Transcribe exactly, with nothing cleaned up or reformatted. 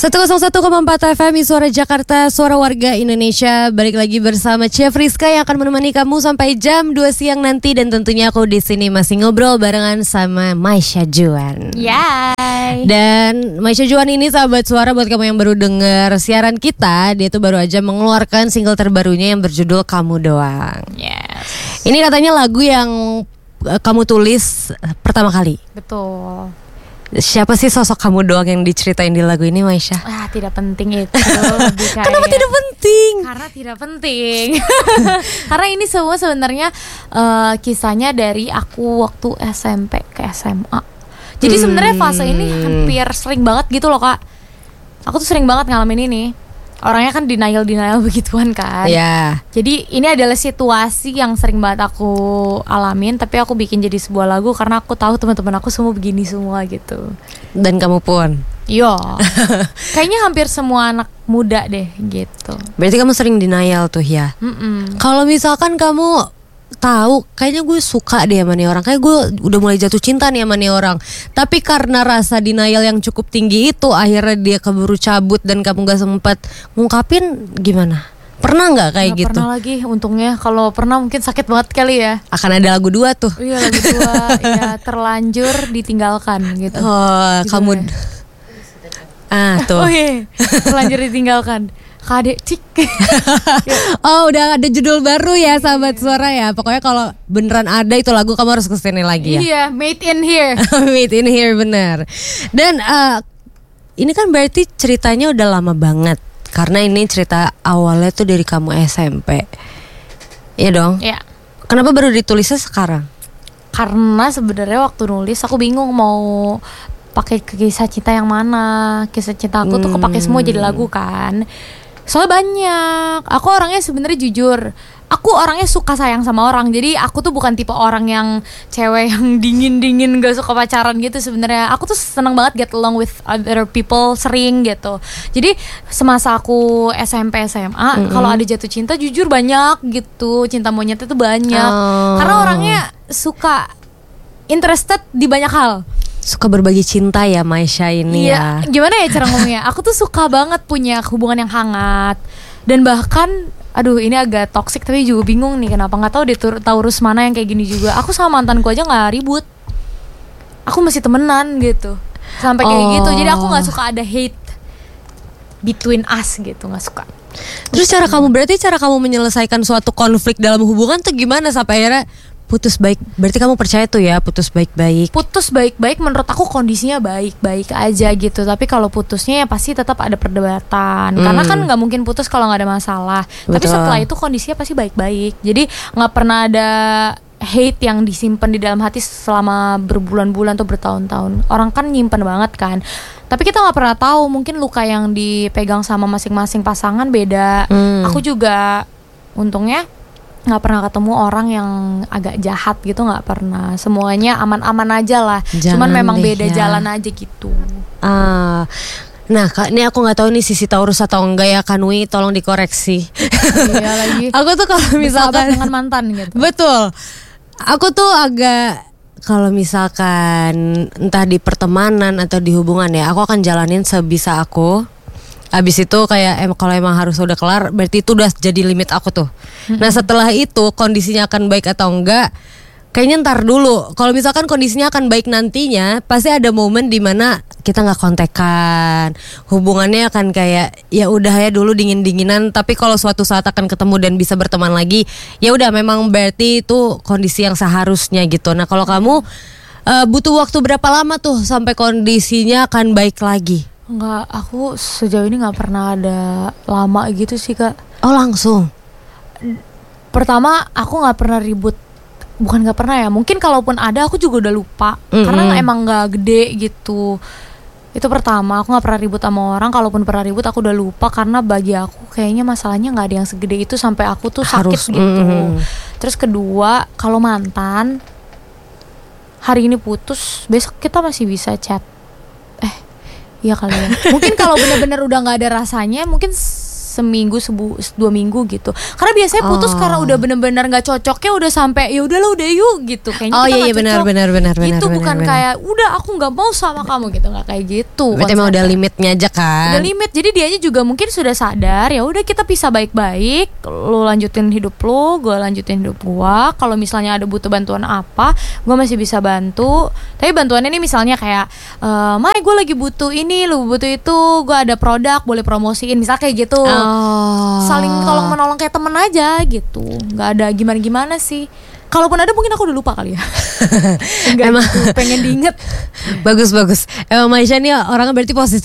seratus satu koma empat F M Suara Jakarta, suara warga Indonesia. Balik lagi bersama Chef Rizka yang akan menemani kamu sampai jam dua siang nanti. Dan tentunya aku di sini masih ngobrol barengan sama Maisha Juan. Yay. Dan Maisha Juan ini sahabat suara, buat kamu yang baru dengar siaran kita, dia tuh baru aja mengeluarkan single terbarunya yang berjudul Kamu Doang. Yes. Ini katanya lagu yang uh, kamu tulis pertama kali. Betul. Siapa sih sosok kamu doang yang diceritain di lagu ini, Maisha? Ah, tidak penting itu. Lebih kayak, Kenapa tidak penting? Karena tidak penting. Karena ini semua sebenarnya uh, kisahnya dari aku waktu S M P ke S M A. Jadi hmm. sebenarnya fase ini hampir sering banget gitu loh, Kak. Aku tuh sering banget ngalamin ini. Orangnya kan denial-denial begituan kan. Iya. Yeah. Jadi ini adalah situasi yang sering banget aku alamin, tapi aku bikin jadi sebuah lagu karena aku tahu teman-teman aku semua begini semua gitu. Dan kamu pun? Iya. Kayaknya hampir semua anak muda deh gitu. Berarti kamu sering denial tuh ya? Mm-mm. Kalau misalkan kamu tahu kayaknya gue suka deh sama nih orang, kayak gue udah mulai jatuh cinta nih sama nih orang, tapi karena rasa denial yang cukup tinggi itu akhirnya dia keburu cabut dan kamu gak sempat ngungkapin, gimana? Pernah gak kayak gak gitu? Pernah lagi untungnya. Kalau pernah mungkin sakit banget kali ya. Akan ada lagu dua tuh. Iya, lagu dua. Ya, terlanjur ditinggalkan gitu. Oh gitu kamu ya. Ah tuh. Oh iya, terlanjur ditinggalkan. Kadek cik. Oh udah ada judul baru ya sahabat suara ya. Pokoknya kalau beneran ada itu lagu kamu harus kesini lagi ya. Iya, made in here. Made in here bener. Dan uh, ini kan berarti ceritanya udah lama banget, karena ini cerita awalnya tuh dari kamu S M P. Iya dong. Iya. Kenapa baru ditulisnya sekarang? Karena sebenarnya waktu nulis aku bingung mau pakai kisah cinta yang mana. Kisah cinta aku hmm. tuh kepake semua jadi lagu kan. Soalnya banyak. Aku orangnya sebenarnya jujur. Aku orangnya suka sayang sama orang. Jadi aku tuh bukan tipe orang yang cewek yang dingin-dingin gak suka pacaran gitu sebenarnya. Aku tuh seneng banget get along with other people, sering gitu. Jadi semasa aku S M P S M A, mm-hmm. kalau ada jatuh cinta jujur banyak gitu. Cinta monyet itu banyak. Oh. Karena orangnya suka interested di banyak hal. Suka berbagi cinta ya Maisha ini iya, ya. Gimana ya cara ngomongnya? Aku tuh suka banget punya hubungan yang hangat. Dan bahkan aduh ini agak toksik tapi juga bingung nih kenapa, nggak tahu deh Taurus mana yang kayak gini juga. Aku sama mantanku aja nggak ribut. Aku masih temenan gitu. Sampai kayak oh. gitu. Jadi aku nggak suka ada hate between us gitu, nggak suka. Terus cara kamu berarti cara kamu menyelesaikan suatu konflik dalam hubungan tuh gimana sampai akhirnya putus baik? Berarti kamu percaya tuh ya putus baik-baik? Putus baik-baik menurut aku kondisinya baik-baik aja gitu. Tapi kalau putusnya ya pasti tetap ada perdebatan. hmm. Karena kan gak mungkin putus kalau gak ada masalah. Betul. Tapi setelah itu kondisinya pasti baik-baik. Jadi gak pernah ada hate yang disimpan di dalam hati selama berbulan-bulan atau bertahun-tahun. Orang kan nyimpen banget kan. Tapi kita gak pernah tahu, mungkin luka yang dipegang sama masing-masing pasangan beda. hmm. Aku juga untungnya nggak pernah ketemu orang yang agak jahat gitu, nggak pernah. Semuanya aman-aman aja lah. Jangan cuman memang deh, beda ya. Jalan aja gitu. Ah, nah kak, ini aku nggak tahu nih sisi Taurus atau enggak ya, Kanwi, tolong dikoreksi. Iya lagi. Aku tuh kalau misalkan dengan mantan gitu. Betul. Aku tuh agak kalau misalkan entah di pertemanan atau di hubungan ya, aku akan jalanin sebisa aku. Abis itu kayak em, kalau emang harus udah kelar, berarti itu udah jadi limit aku tuh. Mm-hmm. Nah setelah itu kondisinya akan baik atau enggak, kayaknya ntar dulu. Kalau misalkan kondisinya akan baik nantinya, pasti ada momen dimana kita nggak kontekan, hubungannya akan kayak ya udah ya dulu dingin-dinginan. Tapi kalau suatu saat akan ketemu dan bisa berteman lagi, ya udah memang berarti itu kondisi yang seharusnya gitu. Nah kalau kamu uh, butuh waktu berapa lama tuh sampai kondisinya akan baik lagi? Enggak, aku sejauh ini gak pernah ada lama gitu sih kak. Oh langsung? Pertama aku gak pernah ribut. Bukan gak pernah ya, mungkin kalaupun ada aku juga udah lupa. Mm-hmm. Karena emang gak gede gitu. Itu pertama, aku gak pernah ribut sama orang. Kalaupun pernah ribut aku udah lupa. Karena bagi aku kayaknya masalahnya gak ada yang segede itu sampai aku tuh sakit. Harus, gitu. Mm-hmm. Terus kedua, kalau mantan hari ini putus, besok kita masih bisa chat. Iya kali ya. Mungkin kalau benar-benar udah nggak ada rasanya, mungkin seminggu sebu dua minggu gitu. Karena biasanya putus Oh. karena udah bener-bener nggak cocoknya, udah sampai ya udah lo udah yuk gitu. Kayaknya Oh kita iya nggak iya benar cocok. benar benar benar. Itu benar, bukan benar. kayak udah aku nggak mau sama kamu gitu, nggak kayak gitu. Berarti emang udah konsepnya. limitnya aja kan. Udah limit, jadi dianya juga mungkin sudah sadar ya udah kita pisah baik-baik, lo lanjutin hidup lo, gue lanjutin hidup gue. Kalau misalnya ada butuh bantuan apa, gue masih bisa bantu. Tapi bantuannya ini misalnya kayak eh Mai gue lagi butuh ini, lo butuh itu, gue ada produk boleh promosiin, misal kayak gitu. Oh. Saling tolong menolong kayak temen aja gitu, nggak ada gimana-gimana sih. Kalaupun ada mungkin aku udah lupa kali ya. Enggak Emang- gitu, pengen diinget. Bagus bagus. Emang Maisha nih orangnya berarti positif